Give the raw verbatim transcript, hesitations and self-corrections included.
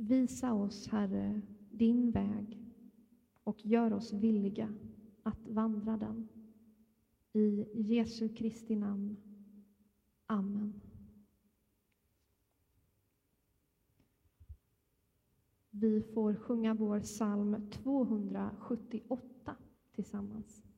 Visa oss, Herre, din väg och gör oss villiga att vandra den. I Jesu Kristi namn. Amen. Vi får sjunga vår psalm tvåhundrasjuttioåtta tillsammans.